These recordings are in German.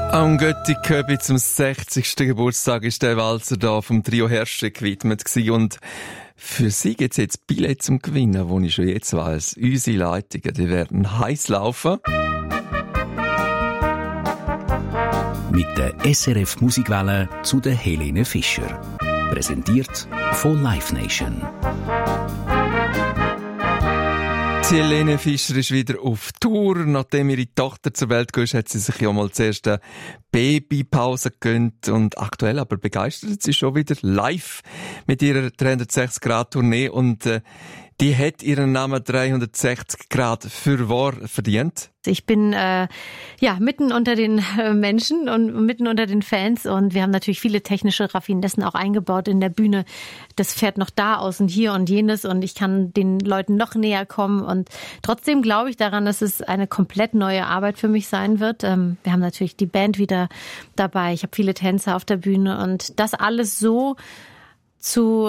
Am Götti Köbi zum 60. Geburtstag ist der Walzer da vom Trio Herrsche gewidmet gewesen. Und für sie gibt es jetzt Billett zum Gewinnen, wo ich schon jetzt weiss. Unsere Leitungen, die werden heiß laufen. Mit der SRF Musikwelle zu der Helene Fischer. Präsentiert von Live Nation. Die Helene Fischer ist wieder auf Tour. Nachdem ihre Tochter zur Welt kam, hat sie sich ja mal zuerst eine Babypause gegönnt. Und aktuell aber begeistert sie schon wieder live mit ihrer 360-Grad-Tournee. Und die hat ihren Namen 360 Grad Fürwahr verdient. Ich bin mitten unter den Menschen und mitten unter den Fans und wir haben natürlich viele technische Raffinessen auch eingebaut in der Bühne. Das fährt noch da aus und hier und jenes und ich kann den Leuten noch näher kommen und trotzdem glaube ich daran, dass es eine komplett neue Arbeit für mich sein wird. Wir haben natürlich die Band wieder dabei, ich habe viele Tänzer auf der Bühne und das alles so zu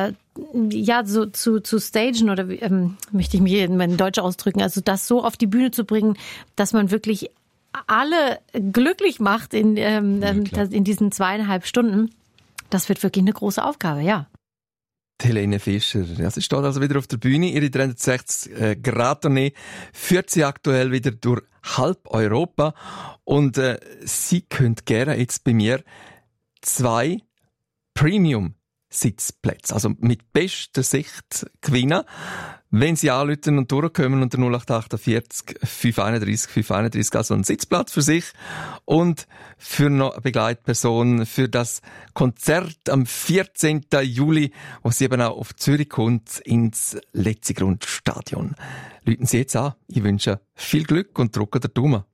stagen oder möchte ich mich in Deutsch ausdrücken, also das so auf die Bühne zu bringen, dass man wirklich alle glücklich macht in diesen 2,5 Stunden. Das wird wirklich eine große Aufgabe, ja. Helene Fischer, ja, sie steht also wieder auf der Bühne. Ihre 360-Grad-Tournee führt sie aktuell wieder durch halb Europa und sie könnte gerne jetzt bei mir 2 Premium-Sitzplätze, also mit bester Sicht gewinnen. Wenn Sie anrufen und durchkommen unter 0848 531 531, also ein Sitzplatz für sich und für noch eine Begleitperson für das Konzert am 14. Juli, wo sie eben auch auf Zürich kommt, ins Letzigrund-Stadion. Rufen Sie jetzt an. Ich wünsche viel Glück und drücken den Daumen.